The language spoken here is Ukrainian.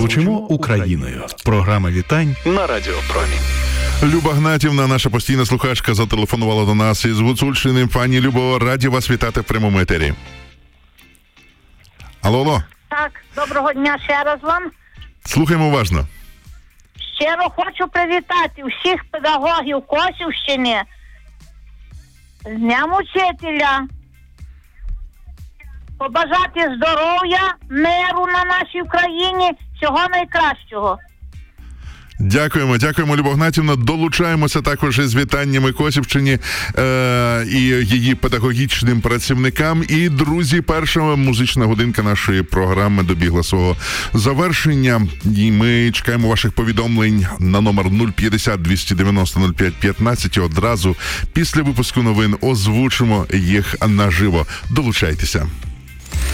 Звучимо Україною. Програма вітань на Радіо Промінь. Люба Гнатівна, наша постійна слухачка, зателефонувала до нас із Гуцульщини. Пані Любо, раді вас вітати в прямому етері. Алло. Так, доброго дня ще раз вам. Слухаємо уважно. Щиро хочу привітати всіх педагогів Косівщини з Днем Учителя. Побажати здоров'я, миру на нашій Україні, всього найкращого. Дякуємо, Любов Гнатівна. Долучаємося також із вітаннями Косівщині і її педагогічним працівникам. І, друзі, перша музична годинка нашої програми добігла свого завершення. І ми чекаємо ваших повідомлень на номер 050 290 05 15. І одразу після випуску новин озвучимо їх наживо. Долучайтеся.